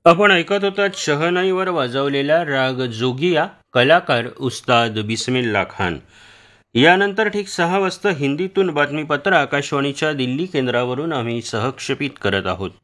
आपण ऐकत होतात शहनाईवर वाजवलेला राग जोगिया, कलाकार उस्ताद बिस्मिल्ला खान. यानंतर ठीक 6 वाजता हिंदीतून बातमीपत्र आकाशवाणीच्या दिल्ली केंद्रावरून आम्ही सहक्षेपित करत आहोत.